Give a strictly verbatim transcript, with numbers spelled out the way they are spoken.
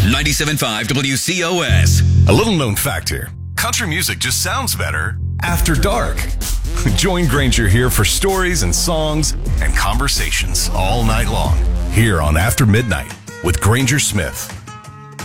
ninety-seven point five W C O S. A little known fact here. Country music just sounds better after dark. Join Granger here for stories and songs and conversations all night long here on After Midnight with Granger Smith.